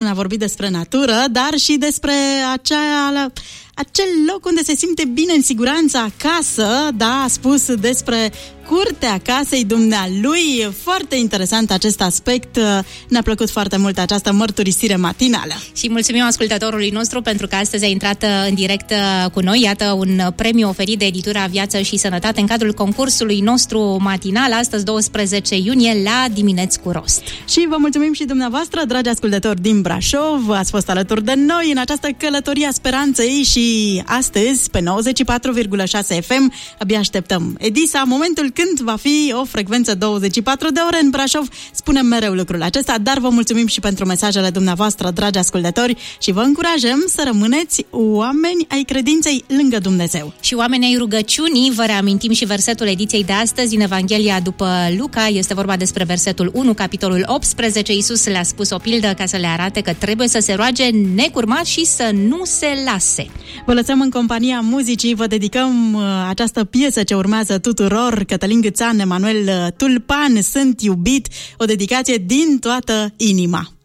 ne-a vorbit despre natură, dar și despre acel loc unde se simte bine în siguranță acasă. Da, a spus despre curtea casei dumnealui. Foarte interesant acest aspect. Ne-a plăcut foarte mult această mărturisire matinală. Și mulțumim ascultătorului nostru pentru că astăzi a intrat în direct cu noi. Iată un premiu oferit de editura Viață și Sănătate în cadrul concursului nostru matinal, astăzi 12 iunie, la Dimineți cu Rost. Și vă mulțumim și dumneavoastră, dragi ascultători din Brașov. Ați fost alături de noi în această călătorie a speranței și astăzi, pe 94,6 FM, abia așteptăm Edisa, momentul când va fi o frecvență 24 de ore în Brașov. Spunem mereu lucrul acesta, dar vă mulțumim și pentru mesajele dumneavoastră, dragi ascultători, și vă încurajăm să rămâneți oameni ai credinței lângă Dumnezeu. Și oameni ai rugăciunii. Vă reamintim și versetul ediției de astăzi din Evanghelia după Luca. Este vorba despre versetul 1, capitolul 18. Iisus le-a spus o pildă ca să le arate că trebuie să se roage necurmat și să nu se lase. Vă lăsăm în compania muzicii, vă dedicăm această piesă ce urmează tuturor. Cătălin Gâțan, Emanuel Tulpan, Sunt iubit, o dedicație din toată inima.